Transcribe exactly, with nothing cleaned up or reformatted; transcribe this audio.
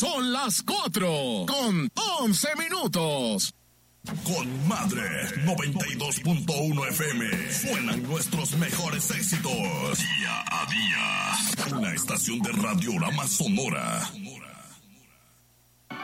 Son las cuatro con once minutos. Con Madre noventa y dos punto uno F M suenan nuestros mejores éxitos día a día. Una estación de Radiorama Sonora.